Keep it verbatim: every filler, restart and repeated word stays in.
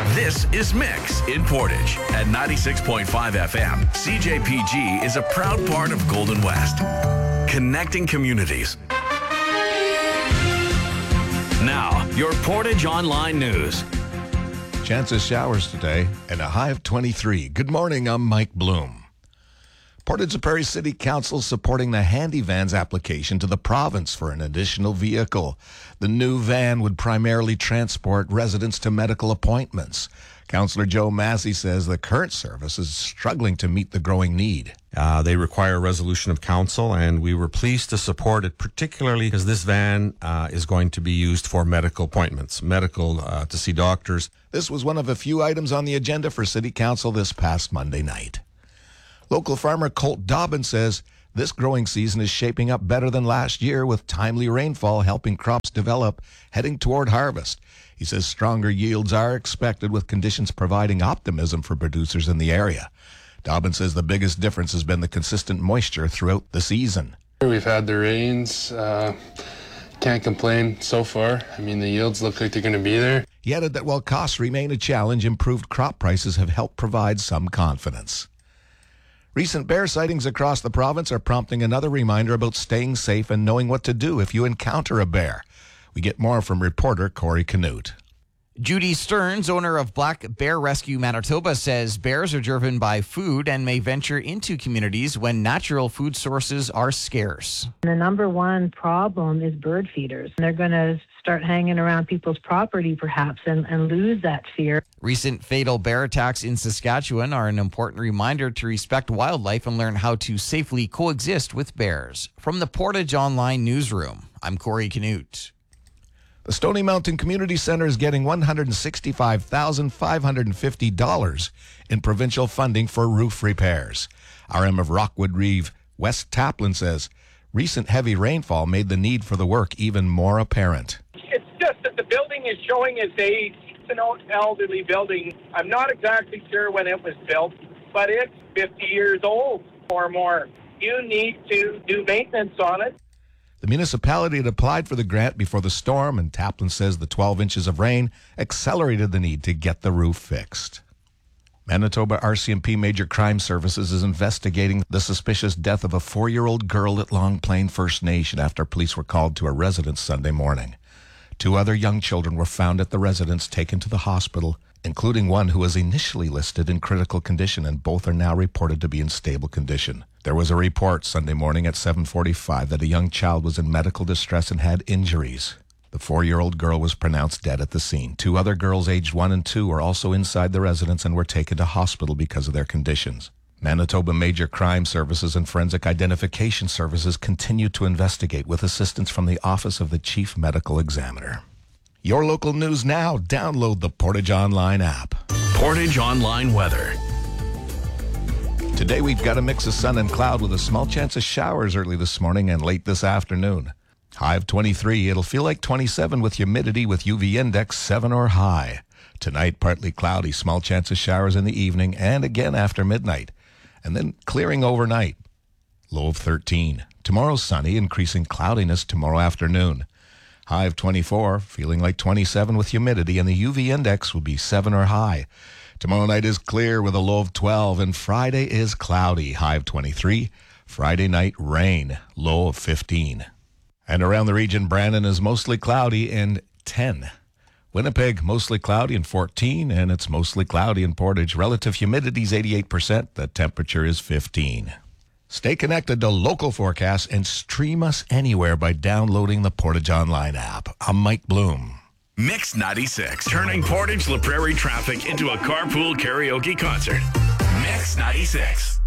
This is Mix in Portage at ninety-six point five F M. C J P G is a proud part of Golden West, connecting communities. Now, your Portage Online News. Chance of showers today and a high of twenty-three. Good morning, I'm Mike Bloom. Portage Prairie City Council supporting the Handy Vans application to the province for an additional vehicle. The new van would primarily transport residents to medical appointments. Councillor Joe Massey says the current service is struggling to meet the growing need. Uh, they require a resolution of council, and we were pleased to support it, particularly because this van uh, is going to be used for medical appointments, medical uh, to see doctors. This was one of a few items on the agenda for City Council this past Monday night. Local farmer Colt Dobbin says this growing season is shaping up better than last year, with timely rainfall helping crops develop, heading toward harvest. He says stronger yields are expected, with conditions providing optimism for producers in the area. Dobbin says the biggest difference has been the consistent moisture throughout the season. We've had the rains. Uh, can't complain so far. I mean, the yields look like they're going to be there. He added that while costs remain a challenge, improved crop prices have helped provide some confidence. Recent bear sightings across the province are prompting another reminder about staying safe and knowing what to do if you encounter a bear. We get more from reporter Corey Canute. Judy Stearns, owner of Black Bear Rescue Manitoba, says bears are driven by food and may venture into communities when natural food sources are scarce. The number one problem is bird feeders. They're going to start hanging around people's property perhaps and, and lose that fear. Recent fatal bear attacks in Saskatchewan are an important reminder to respect wildlife and learn how to safely coexist with bears. From the Portage Online Newsroom, I'm Corey Canute. The Stony Mountain Community Center is getting one hundred sixty-five thousand five hundred fifty dollars in provincial funding for roof repairs. R M of Rockwood Reeve, West Taplin, says recent heavy rainfall made the need for the work even more apparent. It's just that the building is showing its age. It's an old elderly building. I'm not exactly sure when it was built, but it's fifty years old or more. You need to do maintenance on it. The municipality had applied for the grant before the storm, and Taplin says the twelve inches of rain accelerated the need to get the roof fixed. Manitoba R C M P Major Crime Services is investigating the suspicious death of a four-year-old girl at Long Plain First Nation after police were called to a residence Sunday morning. Two other young children were found at the residence, taken to the hospital, including one who was initially listed in critical condition, and both are now reported to be in stable condition. There was a report Sunday morning at seven forty-five that a young child was in medical distress and had injuries. The four-year-old girl was pronounced dead at the scene. Two other girls aged one and two were also inside the residence and were taken to hospital because of their conditions. Manitoba Major Crime Services and Forensic Identification Services continue to investigate with assistance from the Office of the Chief Medical Examiner. Your local news now. Download the Portage Online app. Portage Online weather. Today we've got a mix of sun and cloud with a small chance of showers early this morning and late this afternoon. High of twenty-three. It'll feel like twenty-seven with humidity with U V index seven or high. Tonight partly cloudy, small chance of showers in the evening and again after midnight. And then clearing overnight. Low of thirteen. Tomorrow sunny, increasing cloudiness tomorrow afternoon. High of twenty-four, feeling like twenty-seven with humidity, and the U V index will be seven or high. Tomorrow night is clear with a low of twelve, and Friday is cloudy, high of twenty-three. Friday night rain, low of fifteen. And around the region, Brandon is mostly cloudy and ten. Winnipeg, mostly cloudy and fourteen, and it's mostly cloudy in Portage. Relative humidity is eighty-eight percent. The temperature is fifteen. Stay connected to local forecasts and stream us anywhere by downloading the Portage Online app. I'm Mike Bloom. Mix ninety-six, turning Portage La Prairie traffic into a carpool karaoke concert. Mix ninety-six.